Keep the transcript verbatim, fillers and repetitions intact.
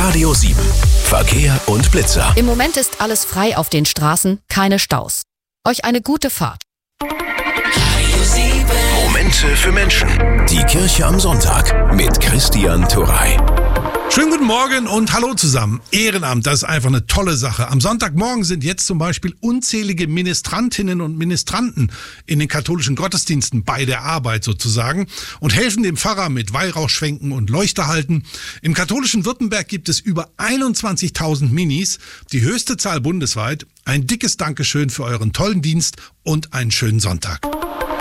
Radio sieben. Verkehr und Blitzer. Im Moment ist alles frei auf den Straßen, keine Staus. Euch eine gute Fahrt. Momente für Menschen. Die Kirche am Sonntag mit Christian Turrey. Schönen guten Morgen und hallo zusammen. Ehrenamt, das ist einfach eine tolle Sache. Am Sonntagmorgen sind jetzt zum Beispiel unzählige Ministrantinnen und Ministranten in den katholischen Gottesdiensten bei der Arbeit sozusagen und helfen dem Pfarrer mit Weihrauchschwenken und Leuchterhalten. Im katholischen Württemberg gibt es über einundzwanzigtausend Minis, die höchste Zahl bundesweit. Ein dickes Dankeschön für euren tollen Dienst und einen schönen Sonntag.